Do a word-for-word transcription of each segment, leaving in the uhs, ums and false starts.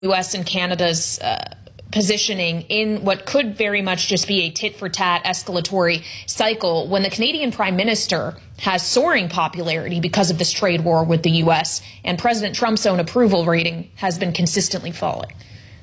U S and Canada's uh, positioning in what could very much just be a tit-for-tat escalatory cycle when the Canadian Prime Minister has soaring popularity because of this trade war with the U S, and President Trump's own approval rating has been consistently falling.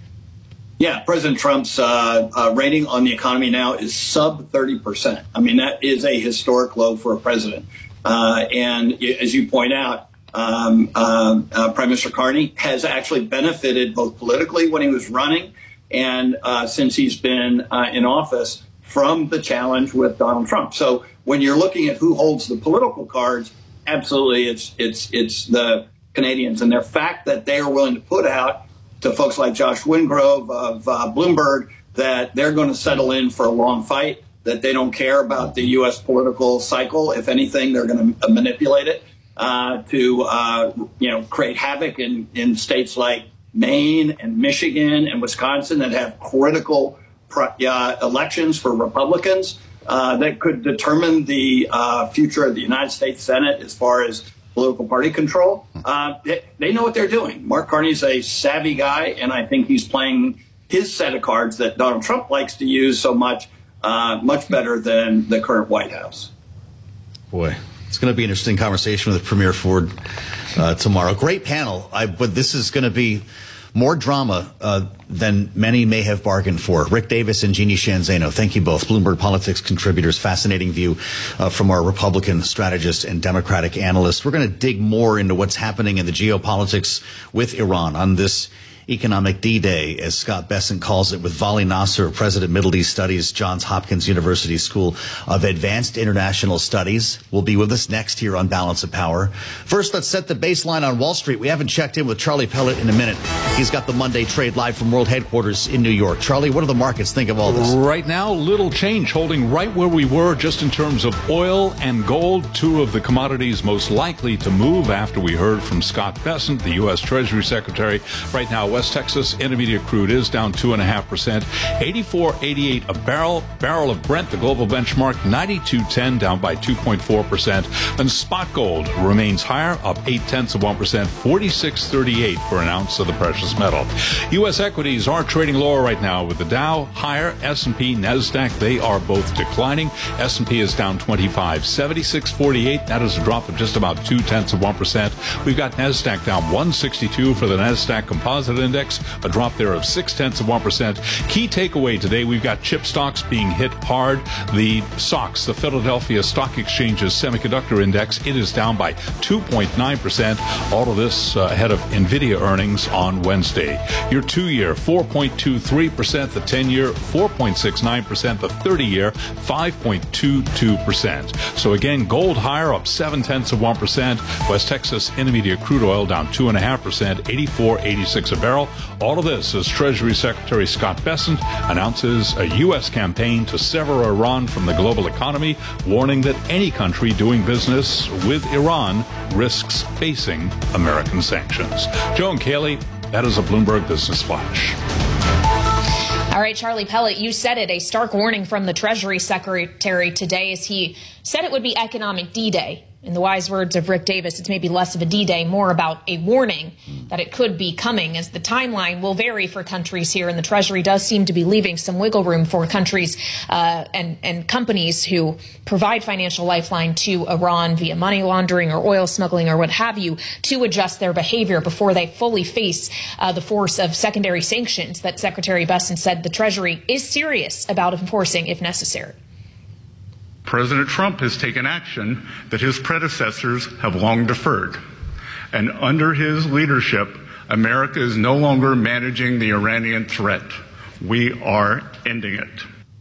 Yeah, President Trump's uh, uh, rating on the economy now is sub thirty percent. I mean, that is a historic low for a president. Uh, and as you point out, um, uh, uh, Prime Minister Carney has actually benefited both politically when he was running and uh, since he's been uh, in office from the challenge with Donald Trump. So when you're looking at who holds the political cards, absolutely it's it's it's the Canadians. And the fact that they are willing to put out to folks like Josh Wingrove of uh, Bloomberg that they're going to settle in for a long fight, that they don't care about the U S political cycle. If anything, they're going to manipulate it uh, to, uh, you know, create havoc in, in states like Maine and Michigan and Wisconsin that have critical uh, elections for Republicans uh, that could determine the uh, future of the United States Senate as far as political party control. Uh, they, they know what they're doing. Mark Carney's a savvy guy, and I think he's playing his set of cards that Donald Trump likes to use so much, uh, much better than the current White House. Boy, it's going to be an interesting conversation with Premier Ford uh, tomorrow. Great panel, I, but this is going to be more drama uh, than many may have bargained for. Rick Davis and Jeannie Sheehan Zaino, thank you both. Bloomberg Politics contributors, fascinating view uh, from our Republican strategist and Democratic analyst. We're going to dig more into what's happening in the geopolitics with Iran on this economic D-Day, as Scott Bessent calls it, with Vali Nasser, President Middle East Studies, Johns Hopkins University School of Advanced International Studies, will be with us next here on Balance of Power. First, let's set the baseline on Wall Street. We haven't checked in with Charlie Pellet in a minute. He's got the Monday trade live from World Headquarters in New York. Charlie, what do the markets think of all this? Right now, little change, holding right where we were just in terms of oil and gold, two of the commodities most likely to move after we heard from Scott Bessent, the U S Treasury Secretary. Right now, West Texas Intermediate crude is down two point five percent, eighty-four eighty-eight a barrel. Barrel of Brent, the global benchmark, ninety-two ten, down by two point four percent. And spot gold remains higher, up eight tenths of one percent, forty-six thirty-eight for an ounce of the precious metal. U S equities are trading lower right now, with the Dow higher, S and P, NASDAQ, they are both declining. S and P is down twenty-five, seventy-six forty-eight. That is a drop of just about two tenths of one percent. We've got NASDAQ down one sixty-two for the NASDAQ Composite Index, a drop there of six tenths of one percent. Key takeaway today, we've got chip stocks being hit hard. The S O X, the Philadelphia Stock Exchange's Semiconductor Index, it is down by two point nine percent. All of this uh, ahead of NVIDIA earnings on Wednesday. Your two-year, four point two three percent. The ten-year, four point six nine percent. The thirty-year, five point two two percent. So again, gold higher, up seven tenths of one percent. West Texas Intermediate crude oil down two point five percent, eighty-four eighty-six a barrel. All of this as Treasury Secretary Scott Bessent announces a U S campaign to sever Iran from the global economy, warning that any country doing business with Iran risks facing American sanctions. Joe and Kaylee, that is a Bloomberg Business Flash. All right, Charlie Pellet, you said it, a stark warning from the Treasury Secretary today as he said it would be economic D-Day. In the wise words of Rick Davis, it's maybe less of a D-Day, more about a warning that it could be coming, as the timeline will vary for countries here, and the Treasury does seem to be leaving some wiggle room for countries uh, and, and companies who provide financial lifeline to Iran via money laundering or oil smuggling or what have you to adjust their behavior before they fully face uh, the force of secondary sanctions that Secretary Bessent said the Treasury is serious about enforcing if necessary. President Trump has taken action that his predecessors have long deferred. And under his leadership, America is no longer managing the Iranian threat. We are ending it.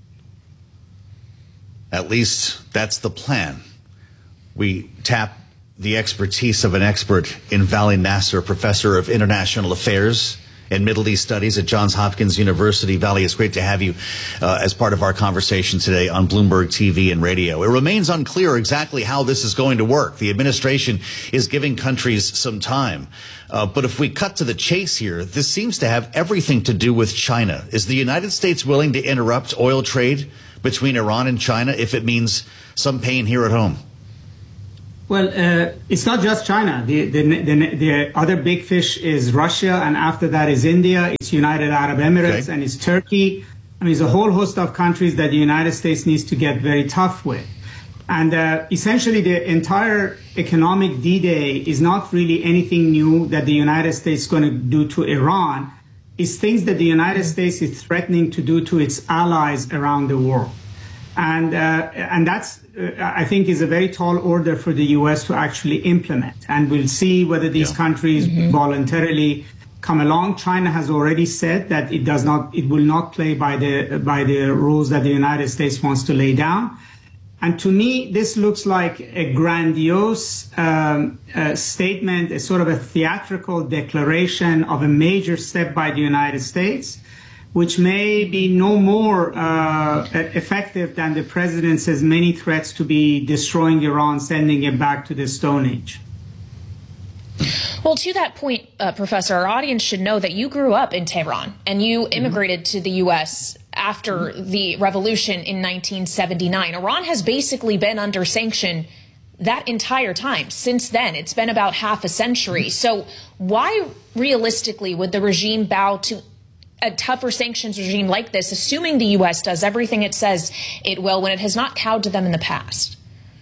At least that's the plan. We tap the expertise of an expert in Vali Nasser, professor of international affairs and Middle East Studies at Johns Hopkins University. Vali, it's great to have you uh, as part of our conversation today on Bloomberg T V and radio. It remains unclear exactly how this is going to work. The administration is giving countries some time. Uh, but if we cut to the chase here, this seems to have everything to do with China. Is the United States willing to interrupt oil trade between Iran and China if it means some pain here at home? Well, uh, it's not just China. The, the, the, the other big fish is Russia, and after that is India, it's United Arab Emirates, okay. and it's Turkey. I mean, there's a whole host of countries that the United States needs to get very tough with. And uh, essentially, the entire economic D-Day is not really anything new that the United States is going to do to Iran. It's things that the United States is threatening to do to its allies around the world. And, uh, and that's, uh, I think, is a very tall order for the U S to actually implement. And we'll see whether these yeah. countries mm-hmm. voluntarily come along. China has already said that it does not, it will not play by the, by the rules that the United States wants to lay down. And to me, this looks like a grandiose um, uh, statement, a sort of a theatrical declaration of a major step by the United States, which may be no more uh, effective than the president's many threats to be destroying Iran, sending it back to the Stone Age. Well, to that point, uh, Professor, our audience should know that you grew up in Tehran and you immigrated mm-hmm. to the U S after the revolution in nineteen seventy-nine. Iran has basically been under sanction that entire time. Since then, it's been about half a century. So why realistically would the regime bow to a tougher sanctions regime like this, assuming the U S does everything it says it will, when it has not cowed to them in the past?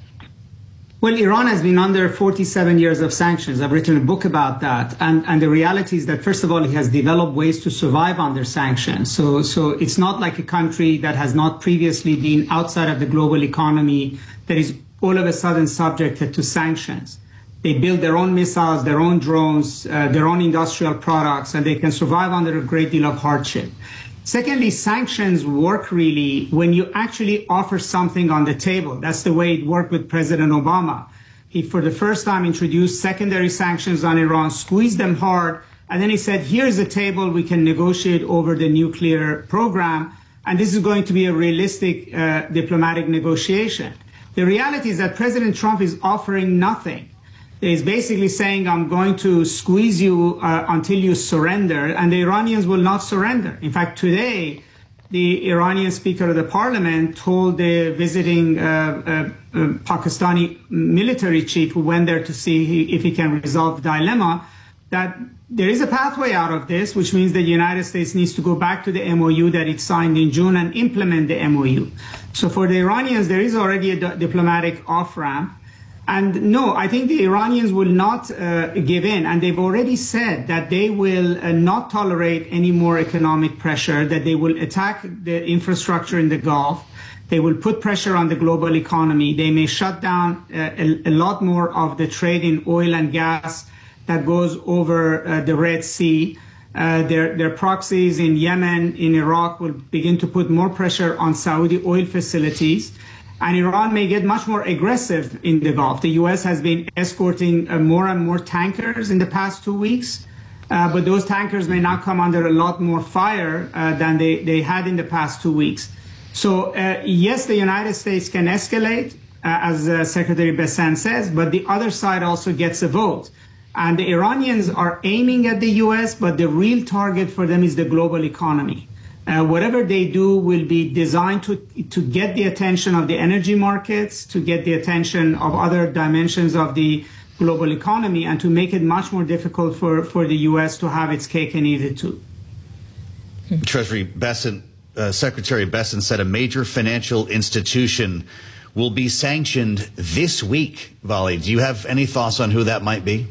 Well, Iran has been under forty-seven years of sanctions. I've written a book about that. And, and the reality is that, first of all, it has developed ways to survive under sanctions. So, so it's not like a country that has not previously been outside of the global economy that is all of a sudden subjected to sanctions. They build their own missiles, their own drones, uh, their own industrial products, and they can survive under a great deal of hardship. Secondly, sanctions work really when you actually offer something on the table. That's the way it worked with President Obama. He, for the first time, introduced secondary sanctions on Iran, squeezed them hard, and then he said, here's a table we can negotiate over the nuclear program, and this is going to be a realistic uh, diplomatic negotiation. The reality is that President Trump is offering nothing. Is basically saying, I'm going to squeeze you uh, until you surrender, and the Iranians will not surrender. In fact, today, the Iranian Speaker of the Parliament told the visiting uh, uh, uh, Pakistani military chief who went there to see he, if he can resolve the dilemma, that there is a pathway out of this, which means the United States needs to go back to the M O U that it signed in June and implement the M O U. So for the Iranians, there is already a d- diplomatic off-ramp. And no, I think the Iranians will not uh, give in. And they've already said that they will uh, not tolerate any more economic pressure, that they will attack the infrastructure in the Gulf. They will put pressure on the global economy. They may shut down uh, a, a lot more of the trade in oil and gas that goes over uh, the Red Sea. Uh, their, their proxies in Yemen, in Iraq will begin to put more pressure on Saudi oil facilities. And Iran may get much more aggressive in the Gulf. The U S has been escorting uh, more and more tankers in the past two weeks, uh, but those tankers may now come under a lot more fire uh, than they, they had in the past two weeks. So, uh, yes, the United States can escalate, uh, as uh, Secretary Besant says, but the other side also gets a vote. And the Iranians are aiming at the U S, but the real target for them is the global economy. Uh, whatever they do will be designed to to get the attention of the energy markets, to get the attention of other dimensions of the global economy, and to make it much more difficult for, for the U S to have its cake and eat it too. Treasury Besant, uh, Secretary Besant said a major financial institution will be sanctioned this week. Vali, do you have any thoughts on who that might be?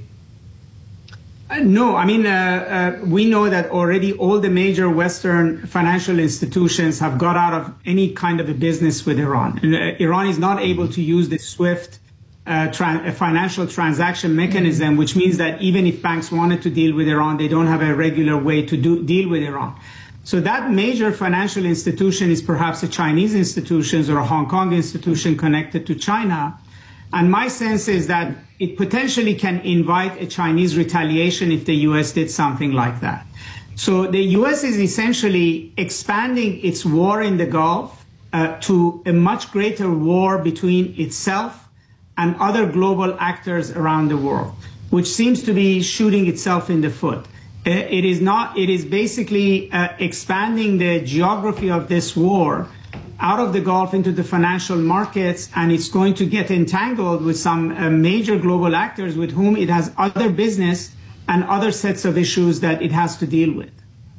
Uh, no, I mean, uh, uh, we know that already all the major Western financial institutions have got out of any kind of a business with Iran. And, uh, Iran is not able to use the SWIFT uh, tra- financial transaction mechanism, mm-hmm. which means that even if banks wanted to deal with Iran, they don't have a regular way to do, deal with Iran. So that major financial institution is perhaps a Chinese institution or a Hong Kong institution connected to China. And my sense is that it potentially can invite a Chinese retaliation if the U S did something like that. So the U S is essentially expanding its war in the Gulf uh, to a much greater war between itself and other global actors around the world, which seems to be shooting itself in the foot. It is not, it is basically uh, expanding the geography of this war out of the Gulf into the financial markets, and it's going to get entangled with some uh, major global actors with whom it has other business and other sets of issues that it has to deal with.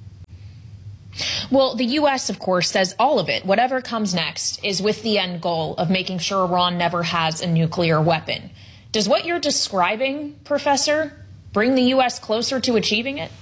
Well, the U S, of course, says all of it, whatever comes next, is with the end goal of making sure Iran never has a nuclear weapon. Does what you're describing, Professor, bring the U S closer to achieving it?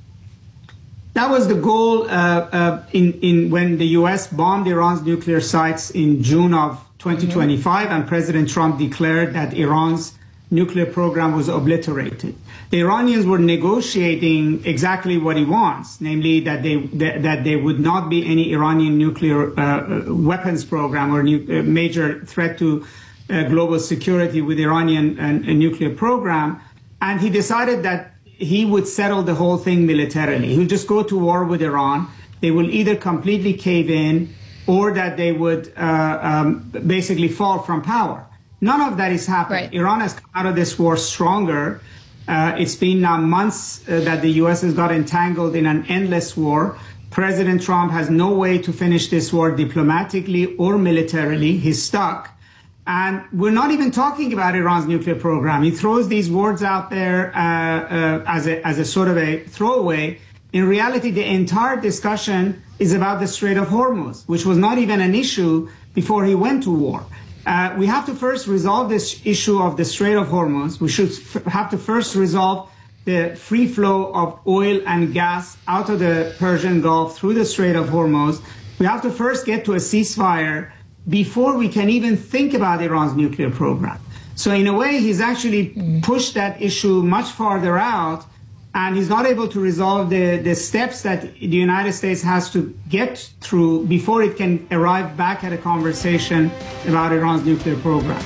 That was the goal uh, uh, in, in when the U S bombed Iran's nuclear sites in June of twenty twenty-five, mm-hmm. and President Trump declared that Iran's nuclear program was obliterated. The Iranians were negotiating exactly what he wants, namely that they that, that there would not be any Iranian nuclear uh, weapons program or nu- uh, major threat to uh, global security with Iranian uh, nuclear program. And he decided that he would settle the whole thing militarily. He would just go to war with Iran. They will either completely cave in or that they would uh, um, basically fall from power. None of that is happening. Right. Iran has come out of this war stronger. Uh, it's been now months uh, that the U S has got entangled in an endless war. President Trump has no way to finish this war diplomatically or militarily. He's stuck. And we're not even talking about Iran's nuclear program. He throws these words out there uh, uh, as a, as a sort of a throwaway. In reality, the entire discussion is about the Strait of Hormuz, which was not even an issue before he went to war. Uh, we have to first resolve this issue of the Strait of Hormuz. We should f- have to first resolve the free flow of oil and gas out of the Persian Gulf through the Strait of Hormuz. We have to first get to a ceasefire before we can even think about Iran's nuclear program. So in a way, he's actually pushed that issue much farther out, and he's not able to resolve the, the steps that the United States has to get through before it can arrive back at a conversation about Iran's nuclear program.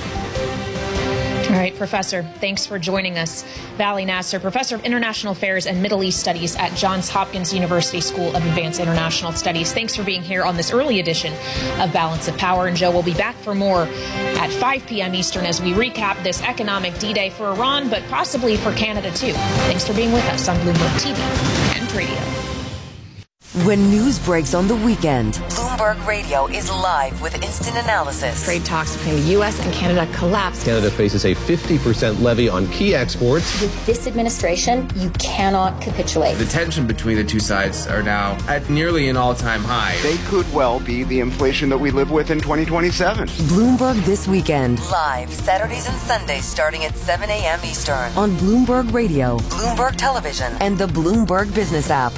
All right, Professor, thanks for joining us. Vali Nasser, Professor of International Affairs and Middle East Studies at Johns Hopkins University School of Advanced International Studies. Thanks for being here on this early edition of Balance of Power. And Joe, we'll be back for more at five p.m. Eastern as we recap this economic D-Day for Iran, but possibly for Canada, too. Thanks for being with us on Bloomberg T V and radio. When news breaks on the weekend, Bloomberg Radio is live with instant analysis. Trade talks between the U S and Canada collapsed. Canada faces a fifty percent levy on key exports. With this administration, you cannot capitulate. The tension between the two sides are now at nearly an all-time high. They could well be the inflation that we live with in twenty twenty-seven. Bloomberg This Weekend. Live Saturdays and Sundays starting at seven a.m. Eastern. On Bloomberg Radio, Bloomberg Television, and the Bloomberg Business app.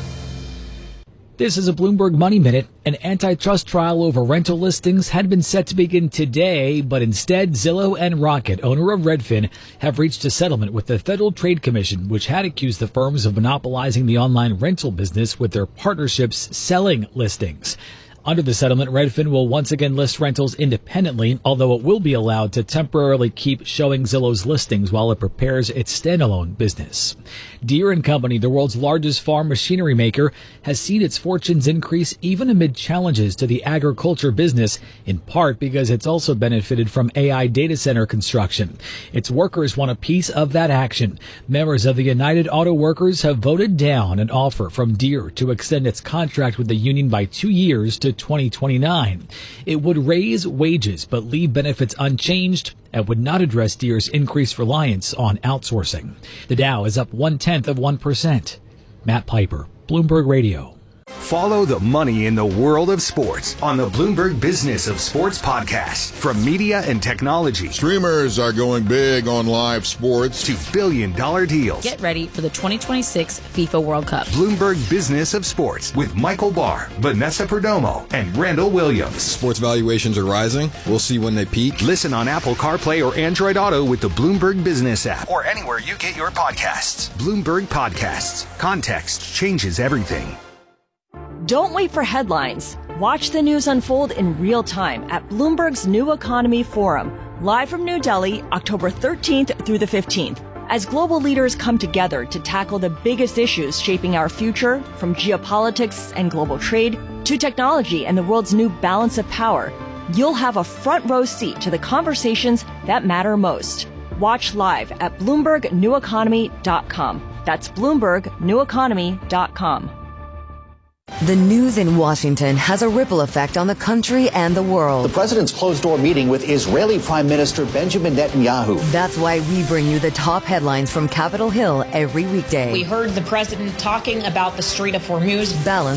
This is a Bloomberg Money Minute. An antitrust trial over rental listings had been set to begin today, but instead Zillow and Rocket, owner of Redfin, have reached a settlement with the Federal Trade Commission, which had accused the firms of monopolizing the online rental business with their partnerships selling listings. Under the settlement, Redfin will once again list rentals independently, although it will be allowed to temporarily keep showing Zillow's listings while it prepares its standalone business. Deere and Company, the world's largest farm machinery maker, has seen its fortunes increase even amid challenges to the agriculture business, in part because it's also benefited from A I data center construction. Its workers want a piece of that action. Members of the United Auto Workers have voted down an offer from Deere to extend its contract with the union by two years to twenty twenty-nine. It would raise wages but leave benefits unchanged and would not address Deere's increased reliance on outsourcing. The Dow is up one-tenth of one percent. Matt Piper, Bloomberg Radio. Follow the money in the world of sports on the Bloomberg Business of Sports podcast. From media and technology, streamers are going big on live sports, to billion dollar deals. Get ready for the twenty twenty-six FIFA World Cup. Bloomberg Business of Sports with Michael Barr, Vanessa Perdomo, and Randall Williams. Sports valuations are rising. We'll see when they peak. Listen on Apple CarPlay or Android Auto with the Bloomberg Business app or anywhere you get your podcasts. Bloomberg Podcasts. Context changes everything. Don't wait for headlines. Watch the news unfold in real time at Bloomberg's New Economy Forum, live from New Delhi, October thirteenth through the fifteenth. As global leaders come together to tackle the biggest issues shaping our future, from geopolitics and global trade to technology and the world's new balance of power, you'll have a front row seat to the conversations that matter most. Watch live at Bloomberg New Economy dot com. That's Bloomberg New Economy dot com. The news in Washington has a ripple effect on the country and the world. The president's closed-door meeting with Israeli Prime Minister Benjamin Netanyahu. That's why we bring you the top headlines from Capitol Hill every weekday. We heard the president talking about the Strait of Hormuz. Balance